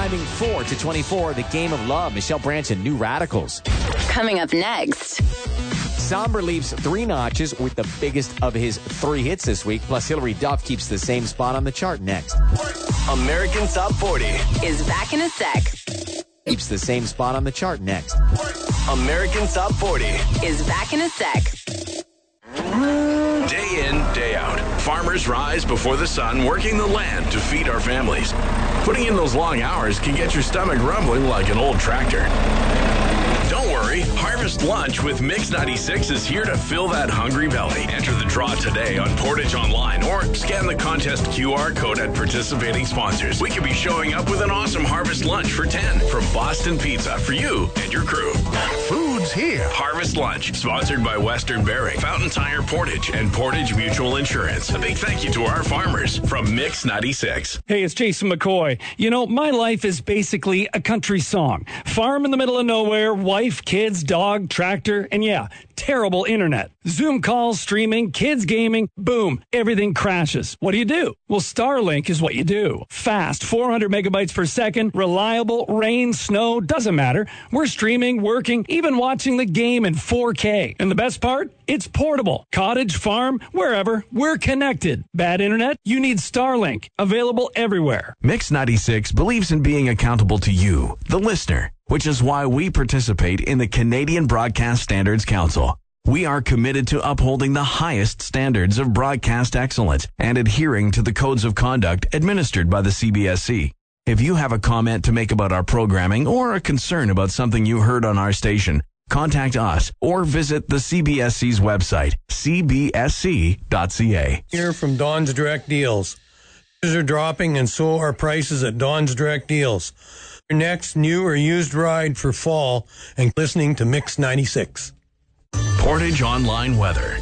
Climbing 4 to 24, The Game of Love, Michelle Branch and New Radicals. Coming up next. Somber leaves 3 notches with the biggest of his 3 hits this week. Plus, Hilary Duff keeps the same spot on the chart next. American Top 40 is back in a sec. Keeps the same spot on the chart next. American Top 40 is back in a sec. Day in, day out, farmers rise before the sun, working the land to feed our families. Putting in those long hours can get your stomach rumbling like an old tractor. Don't worry, Harvest Lunch with Mix 96 is here to fill that hungry belly. Enter the draw today on Portage Online or scan the contest QR code at participating sponsors. We could be showing up with an awesome Harvest Lunch for 10 from Boston Pizza for you and your crew. Food's here. Harvest Lunch, sponsored by Western Bearing, Fountain Tire Portage, and Portage Mutual Insurance. A big thank you to our farmers from Mix 96. Hey, it's Jason McCoy. You know, my life is basically a country song. Farm in the middle of nowhere, wife, kids, dog, tractor, and yeah, terrible internet. Zoom calls, streaming, kids gaming, boom, everything crashes. What do? Well, Starlink is what you do. Fast, 400 megabytes per second, reliable, rain, snow, doesn't matter. We're streaming, working, even watching the game in 4K. And the best part? It's portable. Cottage, farm, wherever, we're connected. Bad internet? You need Starlink. Available everywhere. Mix 96 believes in being accountable to you, the listener, which is why we participate in the Canadian Broadcast Standards Council. We are committed to upholding the highest standards of broadcast excellence and adhering to the codes of conduct administered by the CBSC. If you have a comment to make about our programming or a concern about something you heard on our station, contact us or visit the CBSC's website, cbsc.ca. Here from Don's Direct Deals. Prices are dropping and so are prices at Don's Direct Deals. Your next new or used ride for fall and listening to Mix 96. Portage Online weather.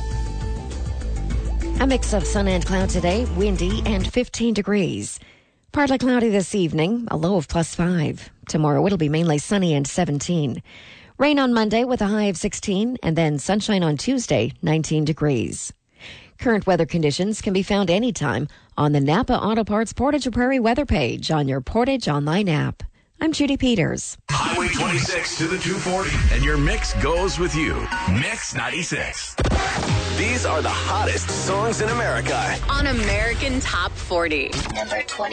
A mix of sun and cloud today, windy and 15 degrees. Partly cloudy this evening, a low of +5. Tomorrow it'll be mainly sunny and 17. Rain on Monday with a high of 16, and then sunshine on Tuesday, 19 degrees. Current weather conditions can be found anytime on the Napa Auto Parts Portage Prairie weather page on your Portage Online app. I'm Judy Peters. Highway 26 to the 240, and your mix goes with you. Mix 96. These are the hottest songs in America. On American Top 40. Number 20.